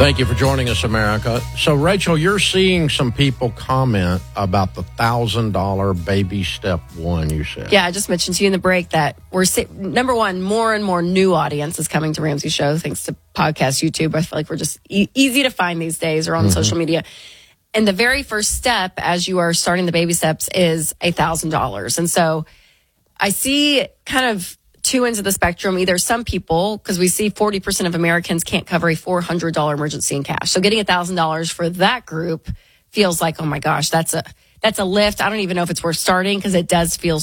Thank you for joining us, America. So, Rachel, you're seeing some people comment about the $1,000 baby step one, you said. Yeah, I just mentioned to you in the break that number one, more and more new audience is coming to Ramsey Show thanks to podcast, YouTube. I feel like we're just easy to find these days or on social media. And the very first step as you are starting the baby steps is $1,000. And so I see kind of two ends of the spectrum. Either some people, because we see 40% of Americans can't cover a $400 emergency in cash. So getting $1,000 for that group feels like, oh my gosh, that's a lift. I don't even know if it's worth starting because it does feel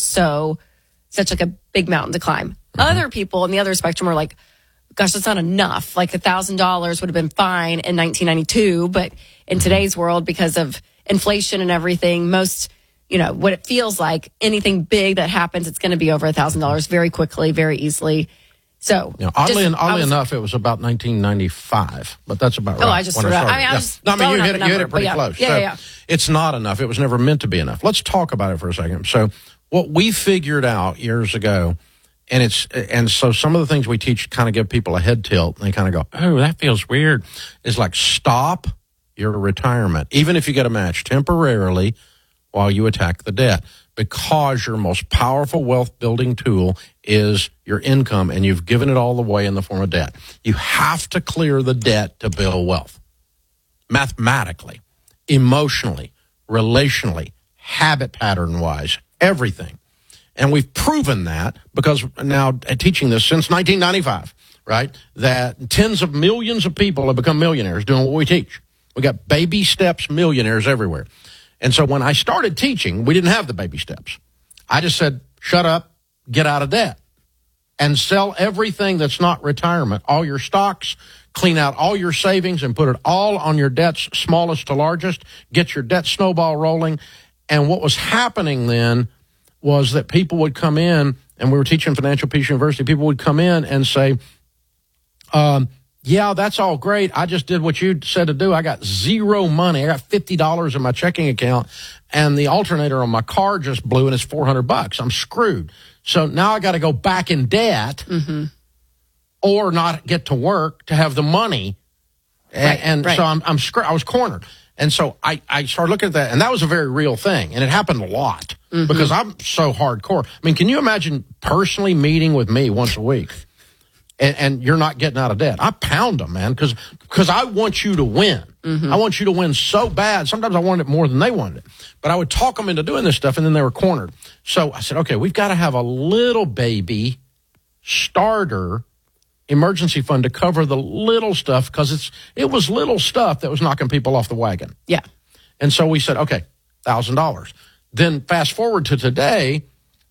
such like a big mountain to climb. Other people in the other spectrum are like, gosh, that's not enough. Like $1,000 would have been fine in 1992, but in today's world, because of inflation and everything, most, what it feels like, anything big that happens, it's going to be over $1,000 very quickly, very easily. So, oddly enough, it was about 1995, but that's about right. Oh, I just threw it out. You hit it pretty close. Yeah. It's not enough. It was never meant to be enough. Let's talk about it for a second. So, what we figured out years ago, and so some of the things we teach kind of give people a head tilt, and they kind of go, "Oh, that feels weird." Is like stop your retirement, even if you get a match temporarily, while you attack the debt, because your most powerful wealth building tool is your income, and you've given it all away in the form of debt. You have to clear the debt to build wealth. Mathematically, emotionally, relationally, habit pattern wise, everything. And we've proven that because now teaching this since 1995, right? That tens of millions of people have become millionaires doing what we teach. We got baby steps millionaires everywhere. And so when I started teaching, we didn't have the baby steps. I just said, shut up, get out of debt, and sell everything that's not retirement, all your stocks, clean out all your savings and put it all on your debts, smallest to largest, get your debt snowball rolling. And what was happening then was that people would come in, and we were teaching Financial Peace University, people would come in and say, yeah, that's all great. I just did what you said to do. I got zero money. I got $50 in my checking account, and the alternator on my car just blew, and it's $400. I'm screwed. So now I got to go back in debt or not get to work to have the money. Right. So I'm screwed. I was cornered. And so I started looking at that, and that was a very real thing, and it happened a lot because I'm so hardcore. I mean, can you imagine personally meeting with me once a week? And you're not getting out of debt. I pound them, man, because I want you to win. I want you to win so bad. Sometimes I wanted it more than they wanted it. But I would talk them into doing this stuff, and then they were cornered. So I said, okay, we've got to have a little baby starter emergency fund to cover the little stuff, because it was little stuff that was knocking people off the wagon. Yeah. And so we said, okay, $1,000. Then fast forward to today,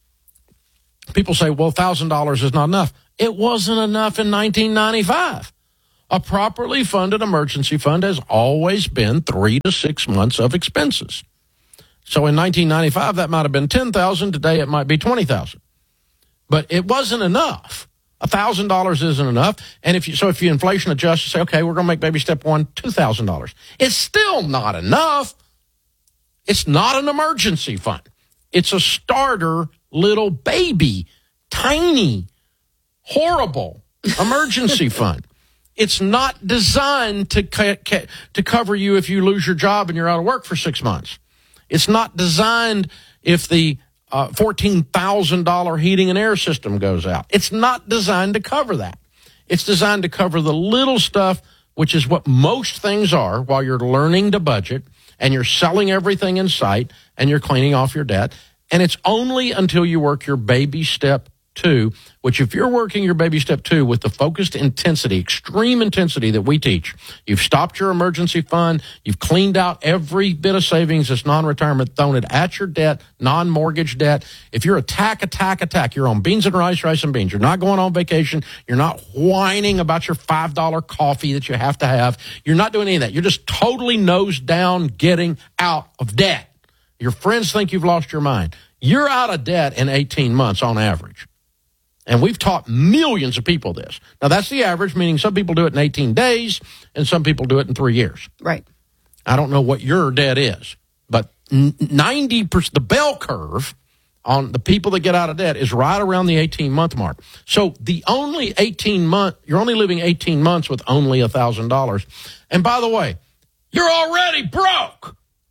people say, well, $1,000 is not enough. It wasn't enough in 1995. A properly funded emergency fund has always been 3 to 6 months of expenses. So in 1995, that might have been $10,000. Today, it might be $20,000. But it wasn't enough. $1,000 isn't enough. And if you inflation adjust, you say, okay, we're going to make baby step one $2,000. It's still not enough. It's not an emergency fund. It's a starter little baby, tiny, horrible emergency fund. It's not designed to cover you if you lose your job and you're out of work for 6 months. It's not designed if the $14,000 heating and air system goes out. It's not designed to cover that. It's designed to cover the little stuff, which is what most things are while you're learning to budget and you're selling everything in sight and you're cleaning off your debt. And it's only until you work your baby step 2, which if you're working your baby step 2 with the focused intensity, extreme intensity that we teach, you've stopped your emergency fund, you've cleaned out every bit of savings that's non-retirement, thrown it at your debt, non-mortgage debt. If you're attack, you're on beans and rice and beans. You're not going on vacation. You're not whining about your $5 coffee that you have to have. You're not doing any of that. You're just totally nose down getting out of debt. Your friends think you've lost your mind. You're out of debt in 18 months on average. And we've taught millions of people this. Now, that's the average, meaning some people do it in 18 days and some people do it in 3 years. Right. I don't know what your debt is, but 90%, the bell curve on the people that get out of debt is right around the 18-month mark. So you're only living 18 months with only $1,000. And by the way, you're already broke.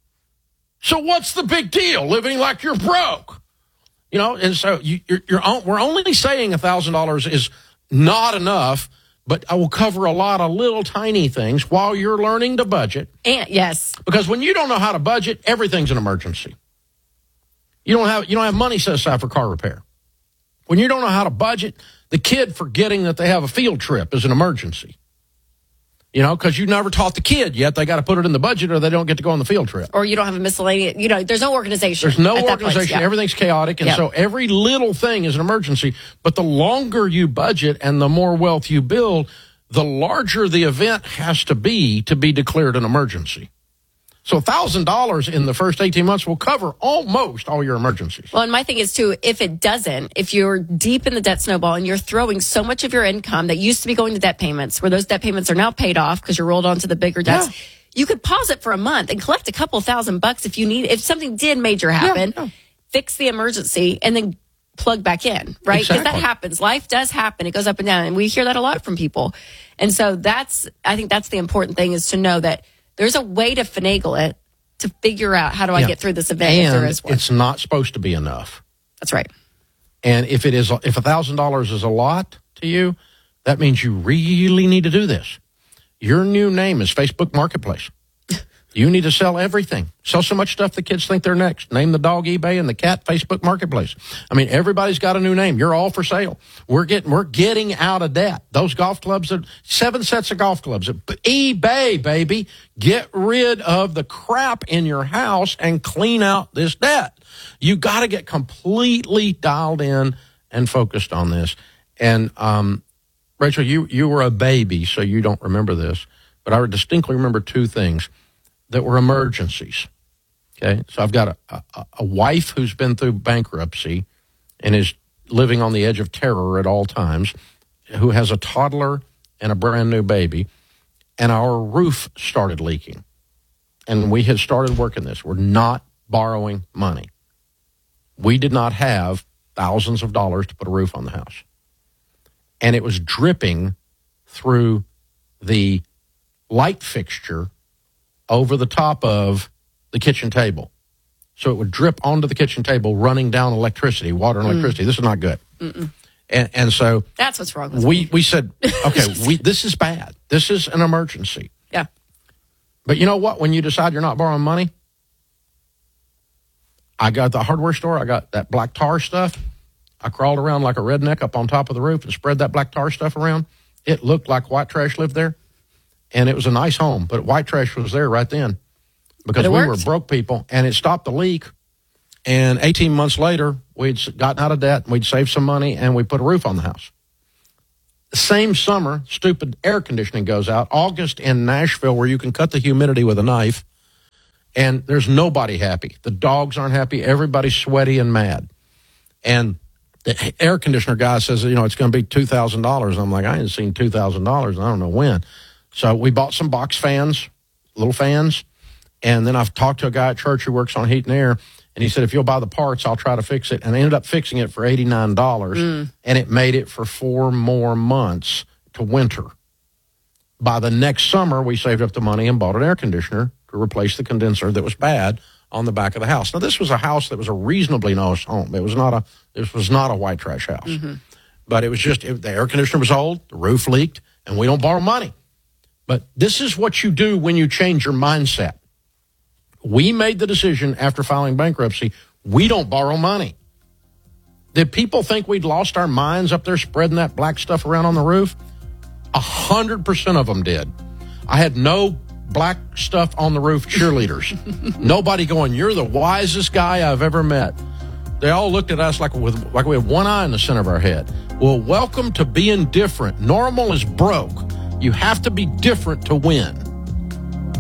So what's the big deal living like you're broke? You know, and so we're only saying $1,000 is not enough, but I will cover a lot of little tiny things while you're learning to budget. And yes. Because when you don't know how to budget, everything's an emergency. You don't have money set aside for car repair. When you don't know how to budget, the kid forgetting that they have a field trip is an emergency. You know, because you never taught the kid yet. They got to put it in the budget or they don't get to go on the field trip. Or you don't have a miscellaneous, there's no organization. There's no organization. Everything's chaotic. And so every little thing is an emergency. But the longer you budget and the more wealth you build, the larger the event has to be declared an emergency. So $1,000 in the first 18 months will cover almost all your emergencies. Well, and my thing is, too, if you're deep in the debt snowball and you're throwing so much of your income that used to be going to debt payments, where those debt payments are now paid off because you're rolled onto the bigger debts, you could pause it for a month and collect a couple $1,000 if you need. If something did major happen, fix the emergency and then plug back in, right? Because that happens. Life does happen. It goes up and down. And we hear that a lot from people. And so I think that's the important thing, is to know that there's a way to finagle it to figure out how do I get through this event. And if there is one. It's not supposed to be enough. That's right. And if $1,000 is a lot to you, that means you really need to do this. Your new name is Facebook Marketplace. You need to sell everything. Sell so much stuff the kids think they're next. Name the dog eBay and the cat Facebook Marketplace. I mean, everybody's got a new name. You're all for sale. We're getting out of debt. Those golf clubs, 7 sets of golf clubs. eBay, baby. Get rid of the crap in your house and clean out this debt. You got to get completely dialed in and focused on this. And Rachel, you were a baby, so you don't remember this, but I distinctly remember 2 things that were emergencies. Okay, so I've got a wife who's been through bankruptcy and is living on the edge of terror at all times, who has a toddler and a brand new baby, and our roof started leaking. And we had started working this. We're not borrowing money. We did not have thousands of dollars to put a roof on the house. And it was dripping through the light fixture over the top of the kitchen table. So it would drip onto the kitchen table, running down electricity, water and electricity. This is not good. And so that's what's wrong with we said, okay, this is bad. This is an emergency. Yeah. But you know what? When you decide you're not borrowing money, I got the hardware store. I got that black tar stuff. I crawled around like a redneck up on top of the roof and spread that black tar stuff around. It looked like white trash lived there. And it was a nice home, but white trash was there right then because we were broke people, and it stopped the leak. And 18 months later, we'd gotten out of debt, and we'd saved some money, and we put a roof on the house. The same summer, stupid air conditioning goes out. August in Nashville, where you can cut the humidity with a knife, and there's nobody happy. The dogs aren't happy. Everybody's sweaty and mad. And the air conditioner guy says, it's going to be $2,000. I'm like, I ain't seen $2,000. I don't know when. So we bought some box fans, little fans, and then I've talked to a guy at church who works on heat and air, and he said, if you'll buy the parts, I'll try to fix it. And I ended up fixing it for $89, and it made it for 4 more months to winter. By the next summer, we saved up the money and bought an air conditioner to replace the condenser that was bad on the back of the house. Now, this was a house that was a reasonably nice home. This was not a white trash house. But it was just, the air conditioner was old, the roof leaked, and we don't borrow money. But this is what you do when you change your mindset. We made the decision after filing bankruptcy, we don't borrow money. Did people think we'd lost our minds up there spreading that black stuff around on the roof? 100% of them did. I had no black stuff on the roof cheerleaders. Nobody going, you're the wisest guy I've ever met. They all looked at us like we had one eye in the center of our head. Well, welcome to being different. Normal is broke. You have to be different to win.